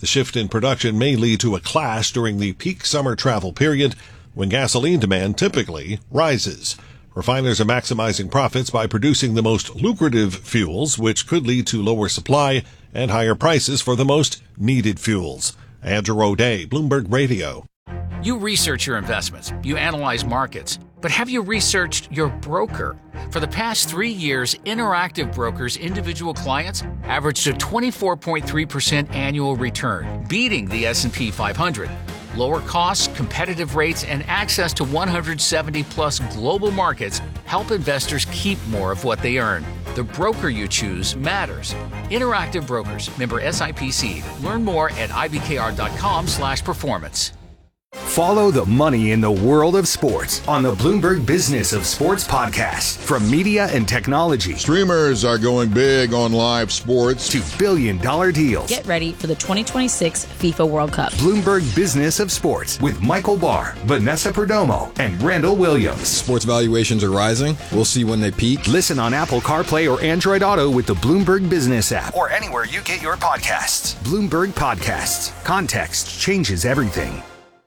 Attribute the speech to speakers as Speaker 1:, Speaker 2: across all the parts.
Speaker 1: The shift in production may lead to a clash during the peak summer travel period when gasoline demand typically rises. Refiners are maximizing profits by producing the most lucrative fuels, which could lead to lower supply and higher prices for the most needed fuels. Andrew O'Day, Bloomberg Radio.
Speaker 2: You research your investments, you analyze markets, but have you researched your broker? For the past 3 years, Interactive Brokers' individual clients averaged a 24.3% annual return, beating the S&P 500. Lower costs, competitive rates, and access to 170-plus global markets help investors keep more of what they earn. The broker you choose matters. Interactive Brokers, member SIPC. Learn more at ibkr.com/performance.
Speaker 3: Follow the money in the world of sports on the Bloomberg Business of Sports podcast. From media and technology,
Speaker 4: streamers are going big on live sports,
Speaker 3: to billion-dollar deals.
Speaker 5: Get ready for the 2026 FIFA World Cup.
Speaker 3: Bloomberg Business of Sports with Michael Barr, Vanessa Perdomo, and Randall Williams.
Speaker 6: Sports valuations are rising. We'll see when they peak.
Speaker 3: Listen on Apple CarPlay or Android Auto with the Bloomberg Business app, or anywhere you get your podcasts. Bloomberg Podcasts. Context changes everything.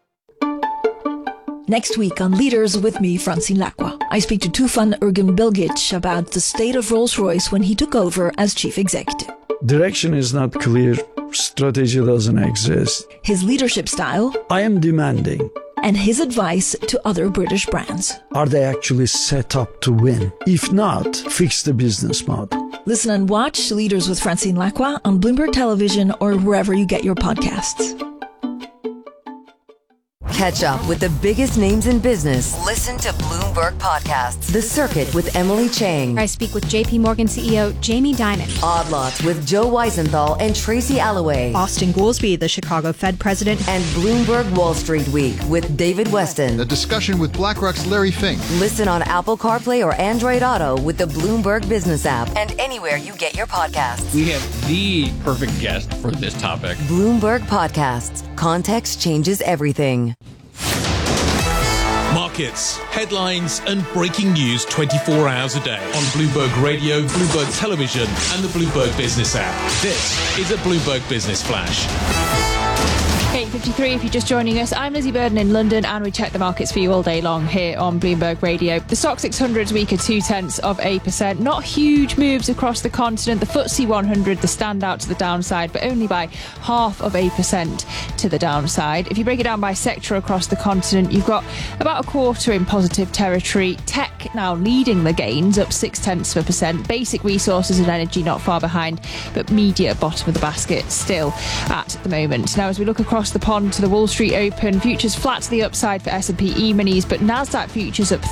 Speaker 7: Next week on Leaders with me, Francine Lacqua, I speak to Tufan Ergin-Bilgic about the state of Rolls-Royce when he took over as chief executive.
Speaker 8: Direction is not clear. Strategy doesn't exist.
Speaker 7: His leadership style.
Speaker 8: I am demanding.
Speaker 7: And his advice to other British brands.
Speaker 8: Are they actually set up to win? If not, fix the business model.
Speaker 7: Listen and watch Leaders with Francine Lacqua on Bloomberg Television or wherever you get your podcasts.
Speaker 9: Catch up with the biggest names in business. Listen to Bloomberg Podcasts. The Circuit with Emily Chang.
Speaker 10: I speak with JP Morgan CEO Jamie Dimon.
Speaker 9: Odd Lots with Joe Weisenthal and Tracy Alloway.
Speaker 11: Austin Goolsbee, the Chicago Fed president.
Speaker 9: And Bloomberg Wall Street Week with David Weston.
Speaker 12: A discussion with BlackRock's Larry Fink.
Speaker 9: Listen on Apple CarPlay or Android Auto with the Bloomberg Business app and anywhere you get your podcasts.
Speaker 13: We have the perfect guest for this topic.
Speaker 9: Bloomberg Podcasts. Context changes everything.
Speaker 14: Markets, headlines, and breaking news 24 hours a day on Bloomberg Radio, Bloomberg Television, and the Bloomberg Business app. This is a Bloomberg Business Flash.
Speaker 15: 8:53 if you're just joining us. I'm Lizzie Burden in London, and we check the markets for you all day long here on Bloomberg Radio. The Stoxx 600 is weaker 0.2%. Not huge moves across the continent. The FTSE 100, the standout to the downside, but only by 0.5% to the downside. If you break it down by sector across the continent, you've got about a quarter in positive territory. Tech now leading the gains, up 0.6%. Basic resources and energy not far behind, but media bottom of the basket still at the moment. Now, as we look across the pond to the Wall Street Open, futures flat to the upside for S&P E-minis, but Nasdaq futures up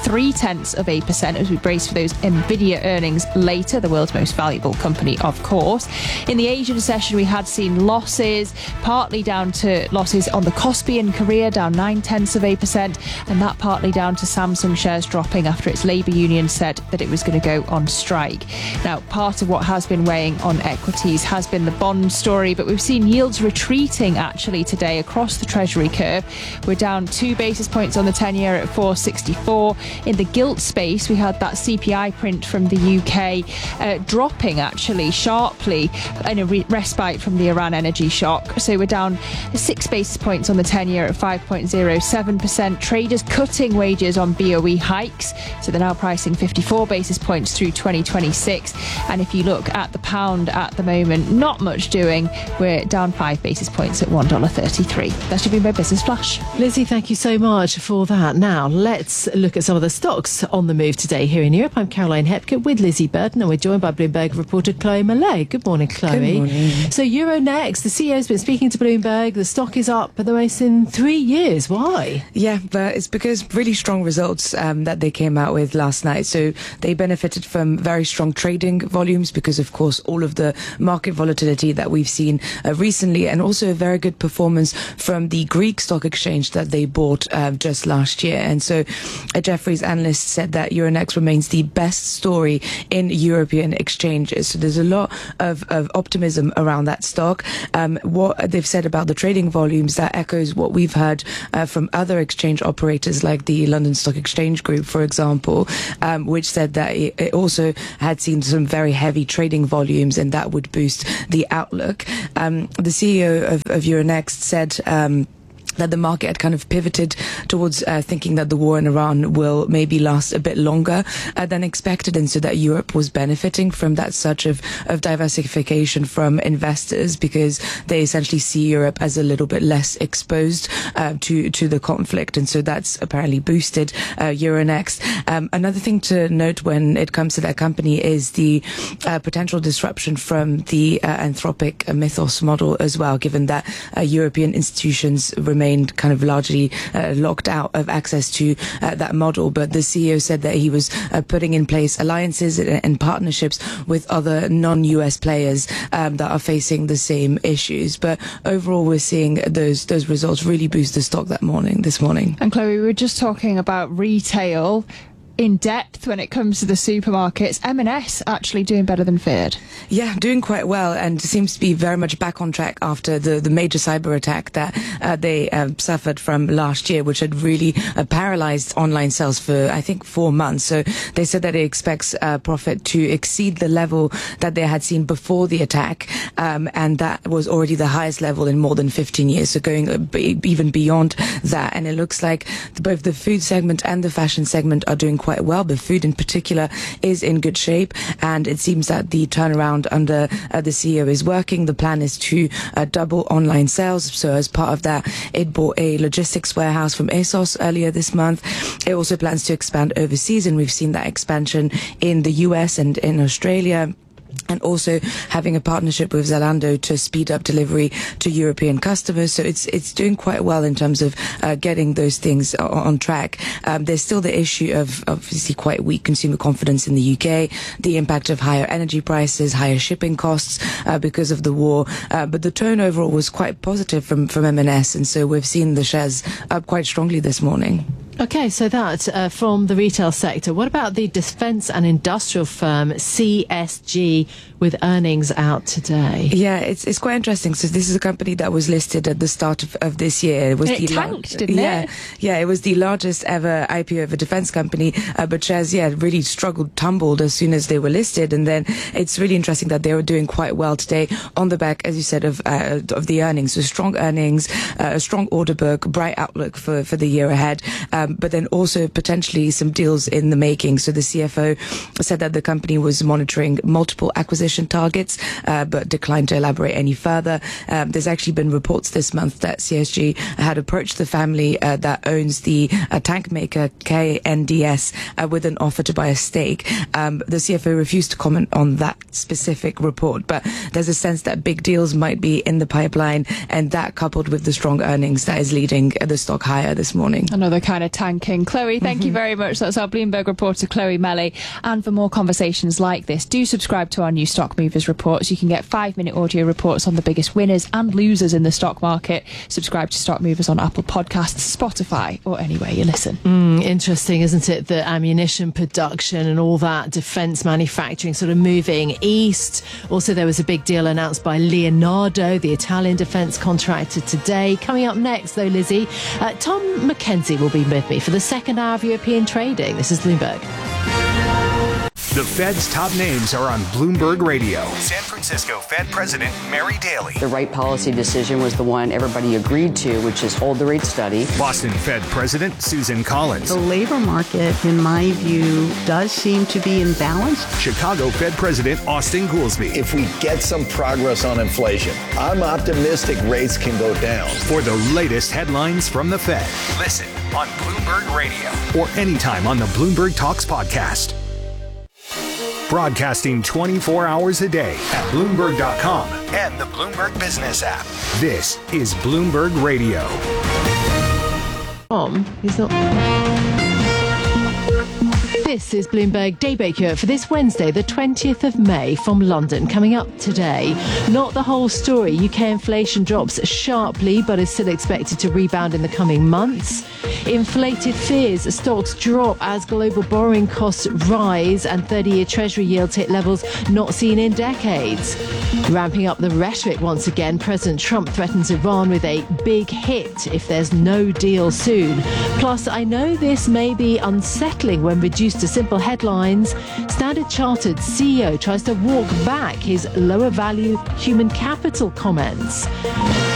Speaker 15: 0.3% as we brace for those Nvidia earnings later, the world's most valuable company, of course. In the Asian session, we had seen losses, partly down to losses on the Kospi in Korea, down 0.9%, and that partly down to Samsung shares dropping after its labour union said that it was going to go on strike. Now, part of what has been weighing on equities has been the bond story, but we've seen yields retreating actually today across the Treasury curve. We're down 2 basis points on the 10-year at 4.64. In the gilt space, we had that CPI print from the UK dropping actually sharply in a respite from the Iran energy shock. So we're down 6 basis points on the 10-year at 5.07%. Traders cutting wages on BOE hikes, so they're now pricing 54 basis points through 2026. And if you look at the pound at the moment, not much doing. We're down 5 basis points at $1.33. That's your Bloomberg Business Flash.
Speaker 16: Lizzie, thank you so much for that. Now, let's look at some of the stocks on the move today here in Europe. I'm Caroline Hepker with Lizzie Burden, and we're joined by Bloomberg reporter Chloe Millay. Good morning, Chloe.
Speaker 17: Good morning.
Speaker 16: So Euronext, the CEO's been speaking to Bloomberg. The stock is up the most in 3 years. Why?
Speaker 17: Yeah, but it's because really strong results that they came out with last night. So they benefited from very strong trading volumes because, of course, all of the market volatility that we've seen recently, and also a very good performance was from the Greek stock exchange that they bought just last year. And so a Jefferies analyst said that Euronext remains the best story in European exchanges. So there's a lot of optimism around that stock. What they've said about the trading volumes, that echoes what we've heard from other exchange operators like the London Stock Exchange Group, for example, which said that it also had seen some very heavy trading volumes, and that would boost the outlook. The CEO of Euronext said that the market had kind of pivoted towards thinking that the war in Iran will maybe last a bit longer than expected, and so that Europe was benefiting from that surge of diversification from investors, because they essentially see Europe as a little bit less exposed to the conflict, and so that's apparently boosted Euronext. Another thing to note when it comes to that company is the potential disruption from the Anthropic Mythos model as well, given that European institutions remained kind of largely locked out of access to that model. But the CEO said that he was putting in place alliances and partnerships with other non-US players that are facing the same issues. But overall, we're seeing those results really boost the stock this morning.
Speaker 15: And Chloe, we were just talking about retail in depth when it comes to the supermarkets. M&S actually doing better than feared.
Speaker 17: Yeah, doing quite well, and seems to be very much back on track after the major cyber attack that they suffered from last year, which had really paralyzed online sales for, I think, 4 months. So they said that it expects profit to exceed the level that they had seen before the attack, and that was already the highest level in more than 15 years, so going even beyond that. And it looks like both the food segment and the fashion segment are doing quite well, but food in particular is in good shape, and it seems that the turnaround under the CEO is working. The plan is to double online sales. So as part of that, it bought a logistics warehouse from ASOS earlier this month. It also plans to expand overseas, and we've seen that expansion in the US and in Australia, and also having a partnership with Zalando to speed up delivery to European customers. So it's doing quite well in terms of getting those things on track. There's still the issue of obviously quite weak consumer confidence in the UK, the impact of higher energy prices, higher shipping costs because of the war. But the tone overall was quite positive from M&S, and so we've seen the shares up quite strongly this morning.
Speaker 16: Okay, so that from the retail sector. What about the defence and industrial firm CSG with earnings out today?
Speaker 17: Yeah, it's quite interesting. So this is a company that was listed at the start of this year. It was
Speaker 15: tanked, didn't it?
Speaker 17: Yeah, it was the largest ever IPO of a defence company, but shares, really tumbled as soon as they were listed. And then it's really interesting that they were doing quite well today on the back, as you said, of the earnings. So strong earnings, a strong order book, bright outlook for the year ahead. But then also potentially some deals in the making. So the CFO said that the company was monitoring multiple acquisition targets, but declined to elaborate any further. There's actually been reports this month that CSG had approached the family that owns the tank maker KNDS with an offer to buy a stake. The CFO refused to comment on that specific report, but there's a sense that big deals might be in the pipeline, and that coupled with the strong earnings that is leading the stock higher this morning.
Speaker 15: Another kind of tanking. Chloe, thank you very much. That's our Bloomberg reporter, Chloe Melly. And for more conversations like this, do subscribe to our new Stock Movers reports. You can get 5-minute audio reports on the biggest winners and losers in the stock market. Subscribe to Stock Movers on Apple Podcasts, Spotify, or anywhere you listen.
Speaker 16: Interesting, isn't it? The ammunition production and all that defence manufacturing sort of moving east. Also, there was a big deal announced by Leonardo, the Italian defence contractor, today. Coming up next, though, Lizzie, Tom Mackenzie will be with me for the second hour of European trading. This is Bloomberg.
Speaker 3: The Fed's top names are on Bloomberg Radio. San Francisco Fed President Mary Daly.
Speaker 18: The right policy decision was the one everybody agreed to, which is hold the rate steady.
Speaker 3: Boston Fed President Susan Collins.
Speaker 19: The labor market, in my view, does seem to be imbalanced.
Speaker 3: Chicago Fed President Austin Goolsbee.
Speaker 20: If we get some progress on inflation, I'm optimistic rates can go down.
Speaker 3: For the latest headlines from the Fed, listen on Bloomberg Radio or anytime on the Bloomberg Talks podcast. Broadcasting 24 hours a day at Bloomberg.com and the Bloomberg Business app. This is Bloomberg Radio.
Speaker 16: He's not... This is Bloomberg Daybreaker for this Wednesday, the 20th of May from London. Coming up today, not the whole story. UK inflation drops sharply, but is still expected to rebound in the coming months. Inflated fears, stocks drop as global borrowing costs rise and 30-year Treasury yields hit levels not seen in decades. Ramping up the rhetoric once again, President Trump threatens Iran with a big hit if there's no deal soon. Plus, I know this may be unsettling when reduced to simple headlines. Standard Chartered CEO tries to walk back his lower value human capital comments.